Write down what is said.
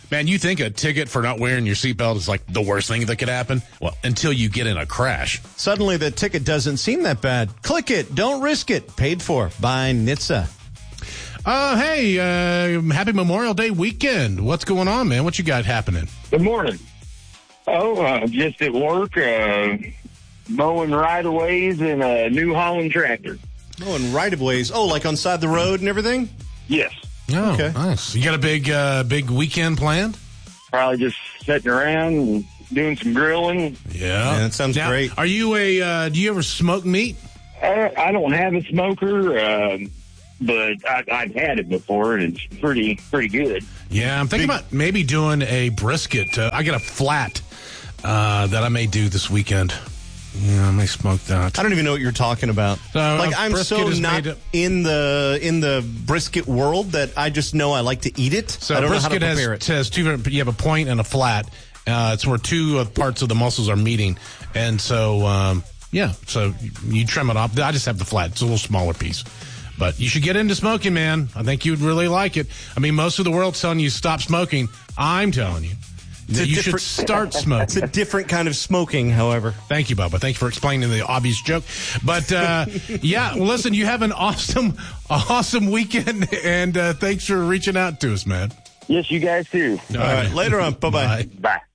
Man, you think a ticket for not wearing your seatbelt is like the worst thing that could happen? Well, until you get in a crash. Suddenly the ticket doesn't seem that bad. Click it. Don't risk it. Paid for by NHTSA. Hey, happy Memorial Day weekend. What's going on, man? What you got happening? Good morning. Just at work, mowing right-of-ways in a New Holland tractor. Oh, and right-of-ways. Oh, like on side the road and everything? Yes. Oh, Okay. nice. You got a big weekend planned? Probably just sitting around and doing some grilling. Yeah. That sounds Now, great. Are you do you ever smoke meat? I don't have a smoker, but I've had it before, and it's pretty good. Yeah, I'm thinking about maybe doing a brisket. I got a flat that I may do this weekend. Yeah, I may smoke that. I don't even know what you're talking about. I'm brisket so is not made in the brisket world that I just know I like to eat it. So I don't know how to brisket prepare it. has two different. You have a point and a flat. It's where two parts of the muscles are meeting, and so so you trim it off. I just have the flat. It's a little smaller piece. But you should get into smoking, man. I think you'd really like it. I mean, most of the world's telling you stop smoking. I'm telling you that you should start smoking. It's a different kind of smoking, however. Thank you, Bubba. Thank you for explaining the obvious joke. But, listen, you have an awesome weekend, and thanks for reaching out to us, man. Yes, you guys too. All right. Later on. Bye-bye. Bye. Bye.